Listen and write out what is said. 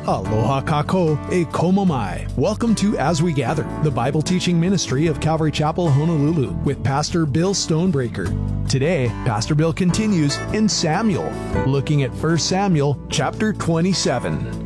Aloha kako e komomai. Welcome to As We Gather, the Bible teaching ministry of Calvary Chapel, Honolulu, with Pastor Bill Stonebreaker. Today, Pastor Bill continues in Samuel, looking at 1 Samuel chapter 27.